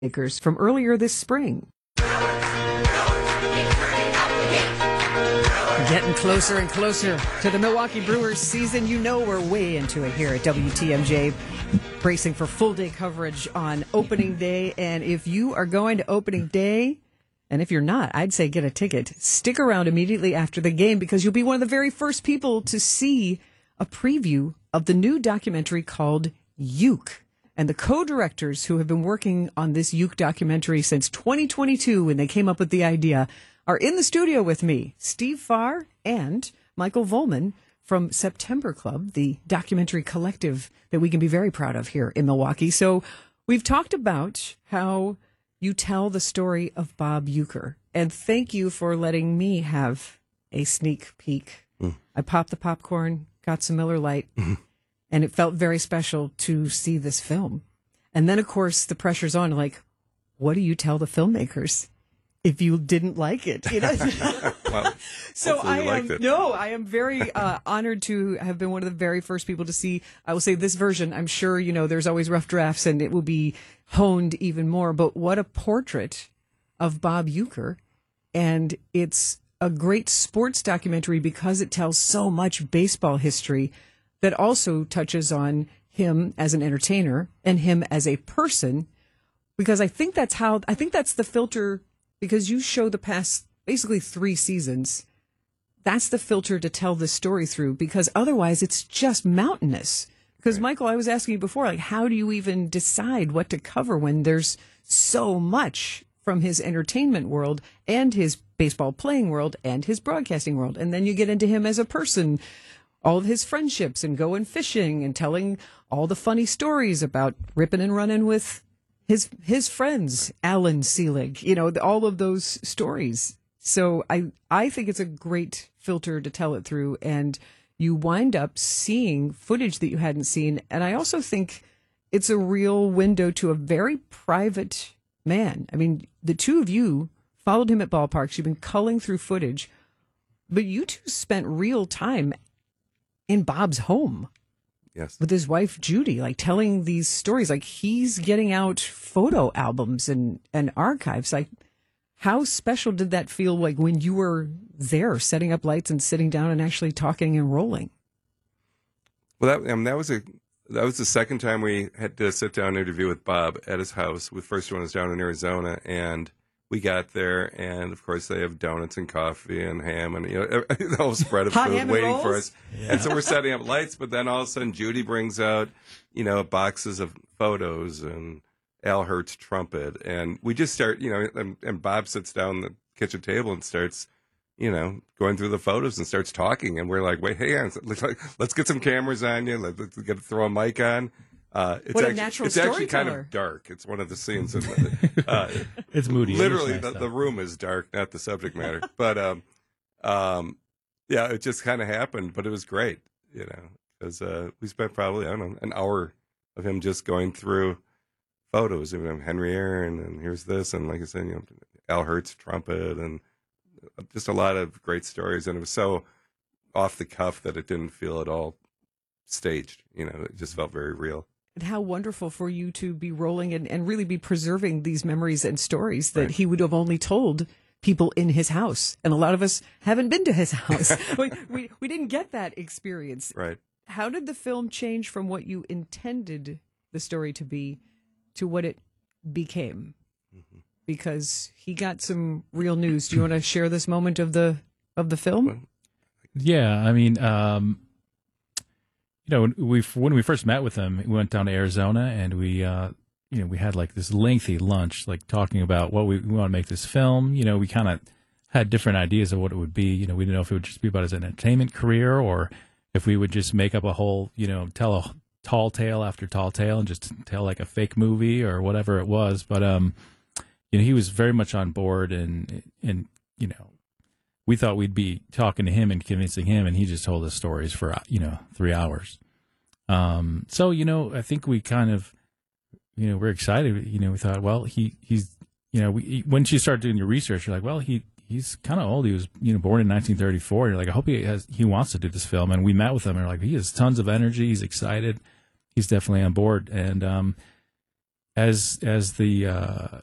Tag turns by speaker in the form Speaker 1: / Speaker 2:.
Speaker 1: Makers from earlier this spring. Getting closer and closer to the Milwaukee Brewers season. You know we're way into it here at WTMJ, bracing for full-day coverage on opening day. And if you are going to opening day, and if you're not, I'd say get a ticket. Stick around immediately after the game because you'll be one of the very first people to see a preview of the new documentary called Uke. And the co-directors who have been working on this Uke documentary since 2022 when they came up with the idea are in the studio with me, Steve Farr and Michael Volman from September Club, the documentary collective that we can be very proud of here in Milwaukee. So we've talked about how you tell the story of Bob Uecker, and thank you for letting me have a sneak peek. I popped the popcorn, got some Miller Lite, and it felt very special to see this film. And then, of course, the pressure's on, like, what do you tell the filmmakers if you didn't like it? You know?
Speaker 2: Well,
Speaker 1: so I am very honored to have been one of the very first people to see, I will say, this version. I'm sure, you know, there's always rough drafts and it will be honed even more. But what a portrait of Bob Uecker. And it's a great sports documentary because it tells so much baseball history that also touches on him as an entertainer and him as a person. Because I think that's the filter, because you show the past basically 3 seasons, that's the filter to tell this story through, because otherwise it's just mountainous. Because, right. Michael, I was asking you before, like, how do you even decide what to cover when there's so much from his entertainment world and his baseball playing world and his broadcasting world? And then you get into him as a person, all of his friendships and going fishing and telling all the funny stories about ripping and running with his friends, Alan Selig, you know, all of those stories. So I think it's a great filter to tell it through, and you wind up seeing footage that you hadn't seen. And I also think it's a real window to a very private man. I mean, the two of you followed him at ballparks. You've been culling through footage, but you two spent real time in Bob's home.
Speaker 2: Yes.
Speaker 1: With his wife, Judy, like telling these stories, like he's getting out photo albums and archives. Like, how special did that feel like when you were there setting up lights and sitting down and actually talking and rolling?
Speaker 2: Well, that was the second time we had to sit down and interview with Bob at his house. The first one was down in Arizona, and we got there, and of course they have donuts and coffee and ham and, you know, the whole spread of food waiting for us. Yeah. And so we're setting up lights, but then all of a sudden Judy brings out, you know, boxes of photos and Al Hurt's trumpet, and we just start, you know, and Bob sits down at the kitchen table and starts, you know, going through the photos and starts talking, and we're like, wait, hey, let's get some cameras on you, let's throw a mic on. It's actually kind of dark. It's one of the scenes.
Speaker 3: It's moody.
Speaker 2: Literally, the room is dark, not the subject matter. But yeah, it just kind of happened. But it was great, you know, because we spent probably, I don't know, an hour of him just going through photos of him, Henry Aaron, and here's this, and like I said, you know, Al Hurt's trumpet, and just a lot of great stories. And it was so off the cuff that it didn't feel at all staged. You know, it just felt very real.
Speaker 1: And how wonderful for you to be rolling and really be preserving these memories and stories that he would have only told people in his house. And a lot of us haven't been to his house. we didn't get that experience.
Speaker 2: Right.
Speaker 1: How did the film change from what you intended the story to be to what it became? Mm-hmm. Because he got some real news. Do you want to share this moment of the film?
Speaker 3: Yeah, I mean, you know, when we first met with him, we went down to Arizona, and we had like this lengthy lunch, like talking about what we want to make this film. You know, we kind of had different ideas of what it would be. You know, we didn't know if it would just be about his entertainment career, or if we would just make up a whole, you know, tell a tall tale after tall tale and just tell like a fake movie or whatever it was. But you know, he was very much on board, and you know, we thought we'd be talking to him and convincing him, and he just told us stories for, you know, 3 hours. So, you know, I think we kind of, you know, we're excited. You know, we thought, well, he's, you know, once you start doing your research, you're like, well, he's kind of old. He was, you know, born in 1934. You're like, I hope he wants to do this film. And we met with him, and we're like, he has tons of energy. He's excited. He's definitely on board. And as the